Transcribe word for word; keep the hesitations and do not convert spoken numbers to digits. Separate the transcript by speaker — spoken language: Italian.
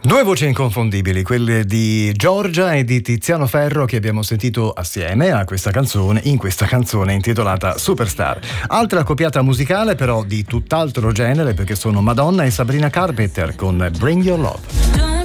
Speaker 1: Due voci inconfondibili, quelle di Giorgia e di Tiziano Ferro, che abbiamo sentito assieme a questa canzone, in questa canzone intitolata Superstar. Altra accoppiata musicale però di tutt'altro genere, perché sono Madonna e Sabrina Carpenter con Bring Your Love.